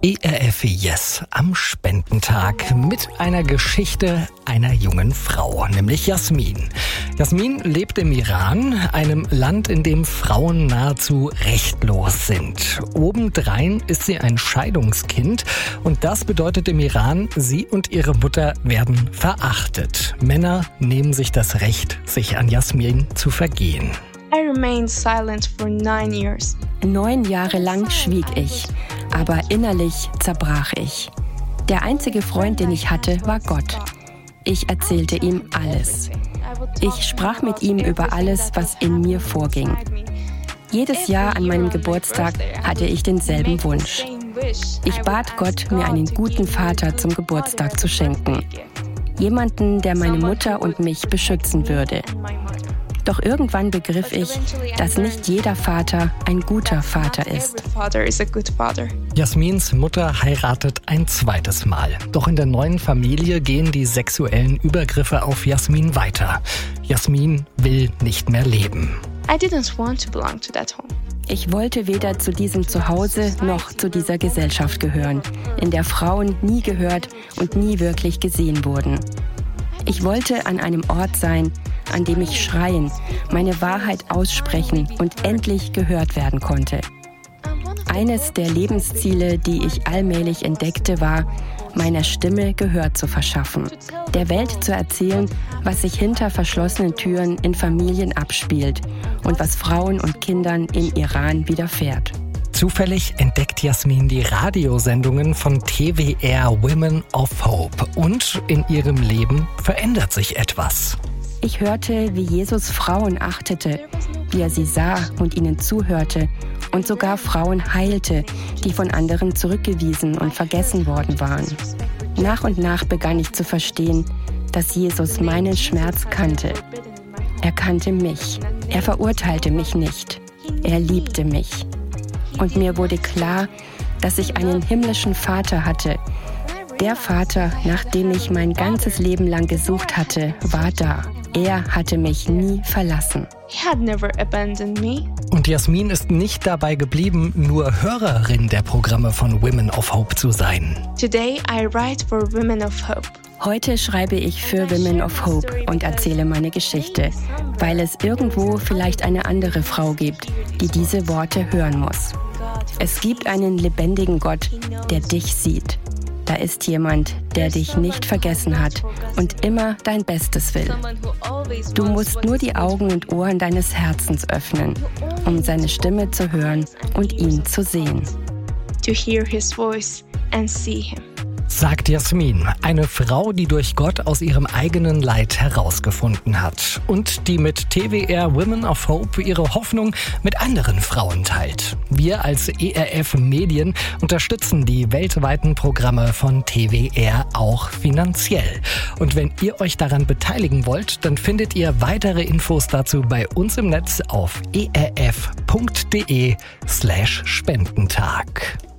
ERF Yes am Spendentag mit einer Geschichte einer jungen Frau, nämlich Jasmin. Jasmin lebt im Iran, einem Land, in dem Frauen nahezu rechtlos sind. Obendrein ist sie ein Scheidungskind und das bedeutet im Iran, sie und ihre Mutter werden verachtet. Männer nehmen sich das Recht, sich an Jasmin zu vergehen. I remained silent for 9 years. 9 Jahre lang schwieg ich, aber innerlich zerbrach ich. Der einzige Freund, den ich hatte, war Gott. Ich erzählte ihm alles. Ich sprach mit ihm über alles, was in mir vorging. Jedes Jahr an meinem Geburtstag hatte ich denselben Wunsch. Ich bat Gott, mir einen guten Vater zum Geburtstag zu schenken. Jemanden, der meine Mutter und mich beschützen würde. Doch irgendwann begriff ich, dass nicht jeder Vater ein guter Vater ist. Jasmins Mutter heiratet ein zweites Mal. Doch in der neuen Familie gehen die sexuellen Übergriffe auf Jasmin weiter. Jasmin will nicht mehr leben. I didn't want to belong to that home. Ich wollte weder zu diesem Zuhause noch zu dieser Gesellschaft gehören, in der Frauen nie gehört und nie wirklich gesehen wurden. Ich wollte an einem Ort sein, an dem ich schreien, meine Wahrheit aussprechen und endlich gehört werden konnte. Eines der Lebensziele, die ich allmählich entdeckte, war, meiner Stimme Gehör zu verschaffen. Der Welt zu erzählen, was sich hinter verschlossenen Türen in Familien abspielt und was Frauen und Kindern im Iran widerfährt. Zufällig entdeckt Jasmin die Radiosendungen von TWR Women of Hope und in ihrem Leben verändert sich etwas. Ich hörte, wie Jesus Frauen achtete, wie er sie sah und ihnen zuhörte und sogar Frauen heilte, die von anderen zurückgewiesen und vergessen worden waren. Nach und nach begann ich zu verstehen, dass Jesus meinen Schmerz kannte. Er kannte mich. Er verurteilte mich nicht. Er liebte mich. Und mir wurde klar, dass ich einen himmlischen Vater hatte. Der Vater, nach dem ich mein ganzes Leben lang gesucht hatte, war da. Er hatte mich nie verlassen. He had never abandoned me. Und Jasmin ist nicht dabei geblieben, nur Hörerin der Programme von Women of Hope zu sein. Today I write for Women of Hope. Heute schreibe ich für Women of Hope und erzähle meine Geschichte, weil es irgendwo vielleicht eine andere Frau gibt, die diese Worte hören muss. Es gibt einen lebendigen Gott, der dich sieht. Da ist jemand, der dich nicht vergessen hat und immer dein Bestes will. Du musst nur die Augen und Ohren deines Herzens öffnen, um seine Stimme zu hören und ihn zu sehen. To hear his voice and see him. Sagt Jasmin, eine Frau, die durch Gott aus ihrem eigenen Leid herausgefunden hat und die mit TWR Women of Hope ihre Hoffnung mit anderen Frauen teilt. Wir als ERF Medien unterstützen die weltweiten Programme von TWR auch finanziell. Und wenn ihr euch daran beteiligen wollt, dann findet ihr weitere Infos dazu bei uns im Netz auf erf.de/Spendentag.